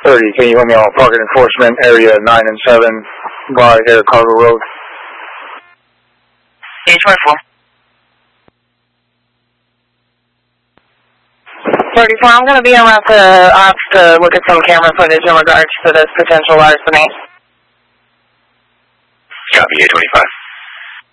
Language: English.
30, can you help me on Parking Enforcement, area 9 and 7, by Air Cargo Road? A24. 34, I'm going to be around to ops to look at some camera footage in regards to this potential larceny. Copy, A25.